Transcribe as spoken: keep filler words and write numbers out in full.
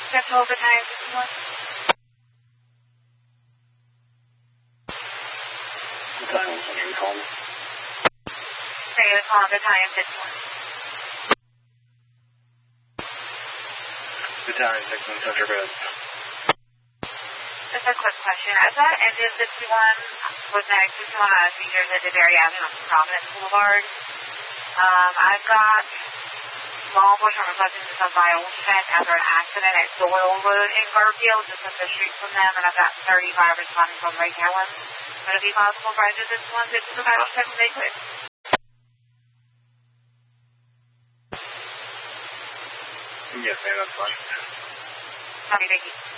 Central Battalion fifty-one. Battalion, can you call me? Negative, call Battalion fifty-one. Battalion fifty-one, Central Bed. Just a quick question. As that engine fifty-one was next to one of the features at the Dairy Avenue on Providence Boulevard, um, I've got law enforcement requesting to come by Old Trent after an accident at Doyle Road in Garfield, just up the street from them, and I've got thirty-five responding from Lake Helen. Would it be possible for either this one to provide a check when they quit? Yes, ma'am, that's fine. Copy, thank you.